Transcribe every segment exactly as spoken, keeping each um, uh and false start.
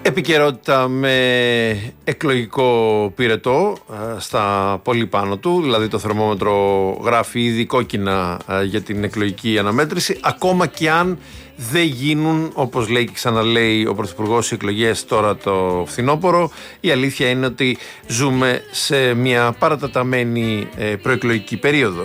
Επικαιρότητα με εκλογικό πυρετό στα πολύ πάνω του, δηλαδή το θερμόμετρο γράφει ήδη κόκκινα για την εκλογική αναμέτρηση, ακόμα και αν δεν γίνουν, όπως λέει και ξαναλέει ο Πρωθυπουργός, οι εκλογές τώρα το φθινόπωρο. Η αλήθεια είναι ότι ζούμε σε μια παρατεταμένη προεκλογική περίοδο.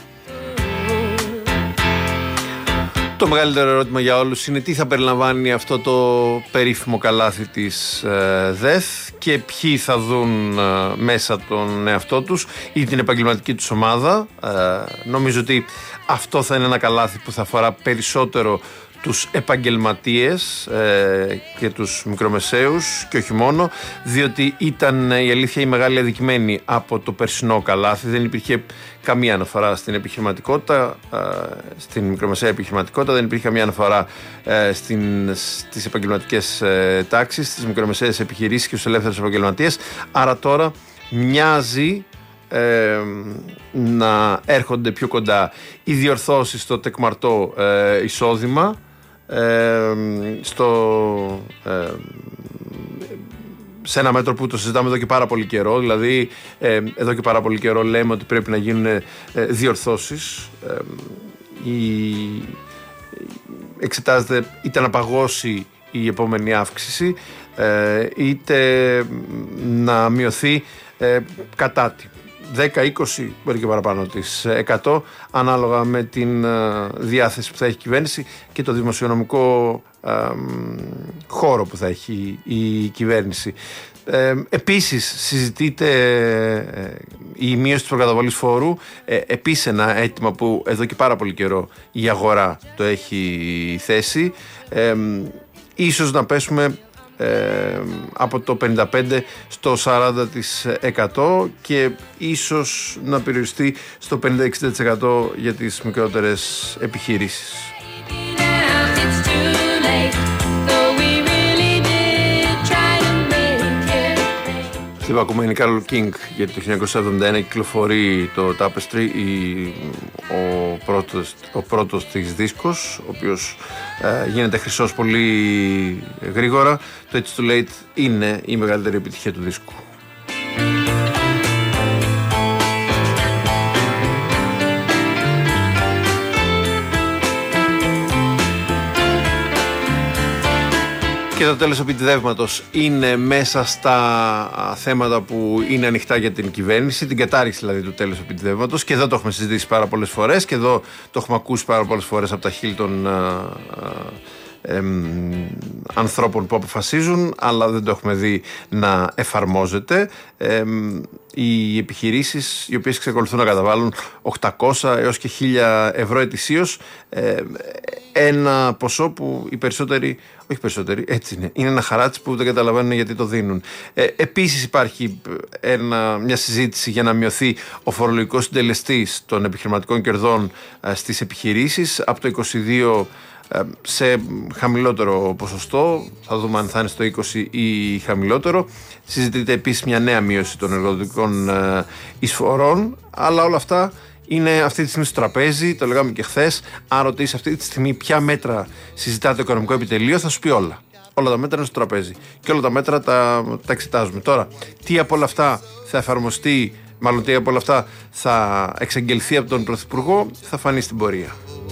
Το μεγαλύτερο ερώτημα για όλους είναι τι θα περιλαμβάνει αυτό το περίφημο καλάθι της ε, ΔΕΘ και ποιοι θα δουν ε, μέσα τον εαυτό τους ή την επαγγελματική τους ομάδα. Ε, νομίζω ότι αυτό θα είναι ένα καλάθι που θα αφορά περισσότερο τους επαγγελματίες ε, και τους μικρομεσαίους και όχι μόνο, διότι ήταν η αλήθεια η μεγάλη αδικημένη από το περσινό καλάθι. Δεν υπήρχε καμία αναφορά στην επιχειρηματικότητα, ε, στην μικρομεσαία επιχειρηματικότητα, δεν υπήρχε καμία αναφορά ε, στην, στις επαγγελματικές ε, τάξεις, στις μικρομεσαίες επιχειρήσεις και στους ελεύθερους επαγγελματίες. Άρα τώρα μοιάζει Ε, να έρχονται πιο κοντά οι διορθώσεις στο τεκμαρτό ε, εισόδημα, ε, στο, ε, σε ένα μέτρο που το συζητάμε εδώ και πάρα πολύ καιρό. Δηλαδή ε, εδώ και πάρα πολύ καιρό λέμε ότι πρέπει να γίνουν ε, διορθώσεις. ε, η, εξετάζεται είτε να παγώσει η επόμενη αύξηση ε, είτε να μειωθεί ε, κατά τη δέκα, είκοσι, μπορεί και παραπάνω της εκατό, ανάλογα με την uh, διάθεση που θα έχει η κυβέρνηση και το δημοσιονομικό uh, χώρο που θα έχει η κυβέρνηση. Ε, επίσης συζητείται ε, η μείωση της προκαταβολής φόρου, ε, επίσης ένα αίτημα που εδώ και πάρα πολύ καιρό η αγορά το έχει θέσει. Ε, ίσως να πέσουμε Ε, από το πενήντα πέντε στο σαράντα τοις εκατό και ίσως να περιοριστεί στο πενήντα με εξήντα τοις εκατό για τις μικρότερες επιχειρήσεις. Στην Βακούμα είναι η Carole King, γιατί το χίλια εννιακόσια εβδομήντα ένα κυκλοφορεί το Tapestry, η, ο, πρώτος, ο πρώτος της δίσκος, ο οποίος ε, γίνεται χρυσός πολύ γρήγορα. Το It's Too Late είναι η μεγαλύτερη επιτυχία του δίσκου. Και το τέλος επιτιδεύματος είναι μέσα στα θέματα που είναι ανοιχτά για την κυβέρνηση, την κατάρριξη δηλαδή του τέλους επιτιδεύματος, και εδώ το έχουμε συζητήσει πάρα πολλές φορές και εδώ το έχουμε ακούσει πάρα πολλές φορές από τα χείλη των α, α, α, ανθρώπων που αποφασίζουν, αλλά δεν το έχουμε δει να εφαρμόζεται. Ε, οι επιχειρήσεις οι οποίες εξακολουθούν να καταβάλουν οκτακόσια έως και χίλια ευρώ ετησίως, ε, ένα ποσό που οι περισσότεροι, όχι περισσότεροι, έτσι είναι, είναι ένα χαράτσι που δεν καταλαβαίνουν γιατί το δίνουν. Ε, επίσης υπάρχει ένα, μια συζήτηση για να μειωθεί ο φορολογικός συντελεστής των επιχειρηματικών κερδών ε, στις επιχειρήσεις από το είκοσι δύο σε χαμηλότερο ποσοστό, θα δούμε αν θα είναι στο είκοσι ή χαμηλότερο. Συζητείται επίσης μια νέα μείωση των εργοδοτικών εισφορών, αλλά όλα αυτά είναι αυτή τη στιγμή στο τραπέζι, το λέγαμε και χθες. Αν ρωτήσει αυτή τη στιγμή ποια μέτρα συζητά το οικονομικό επιτελείο, θα σου πει όλα. Όλα τα μέτρα είναι στο τραπέζι και όλα τα μέτρα τα, τα εξετάζουμε. Τώρα, τι από όλα αυτά θα εφαρμοστεί, μάλλον τι από όλα αυτά θα εξαγγελθεί από τον Πρωθυπουργό, θα φανεί στην πορεία.